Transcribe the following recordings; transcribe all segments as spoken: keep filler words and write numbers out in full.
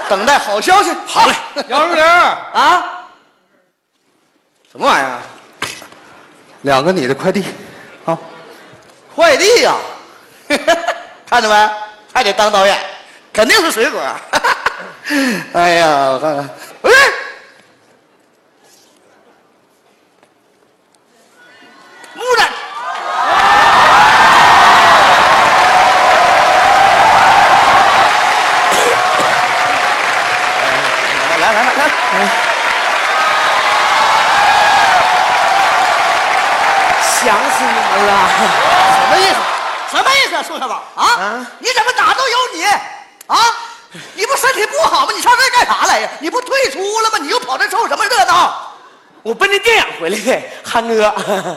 等待好消息。 好嘞， 杨树林啊，什么玩意儿？两个你的快递，啊，快递呀、啊，看着没？还得当导演，肯定是水果。哎呀，我看看，哎，木的。来来来来， 想死你们了！ 什么意思？什么意思啊，宋小宝啊？啊你怎么哪都有你啊？你不身体不好吗？你上这干啥来呀？你不退出了吗？你又跑这凑什么热闹？ 我奔着电影回来的，憨哥。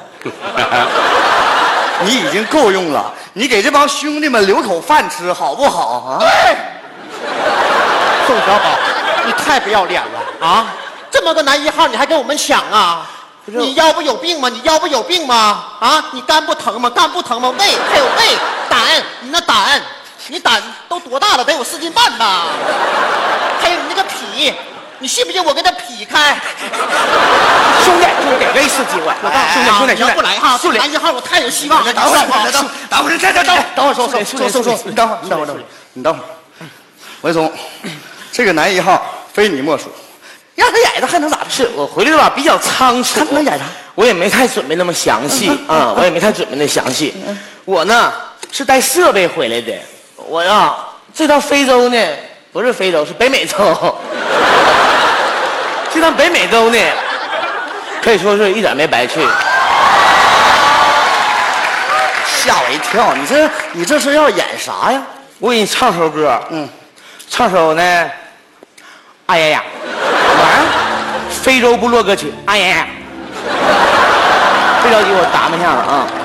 你已经够用了，你给这帮兄弟们留口饭吃好不好啊？ 对，宋小宝，你太不要脸了啊！这么个男一号你还跟我们抢啊？你腰不有病吗？你腰不有病吗？啊，你肝不疼吗？肝不疼吗？胃还有胃，胆，你那胆，你胆都多大了？得有四斤半吧？还有你那个脾，你信不信我给他劈开？ 兄弟，兄弟，给一次机会。我告诉兄弟，兄弟， 你要不来哈， 兄弟， 男一号我太有希望了。 等会儿，等等等会儿，等等等等会儿，说说说说说，你等会儿，你等会儿，等会儿，你等会儿。韦总，这个男一号非你莫属，让他演的还能咋的？ 是我回来的吧，比较仓促。 他能演啥？ 我也没太准备那么详细啊，我也没太准备那详细。我呢是带设备回来的。我呀，这趟非洲呢，不是非洲，是北美洲。这趟北美洲呢，可以说是一点没白去。 吓我一跳！你这你这是要演啥呀？ 我给你唱首歌， 嗯， 唱首呢，哎呀呀， 什么玩意儿？ 非洲部落歌曲，哎呀呀。别着急，我打扮一下子啊。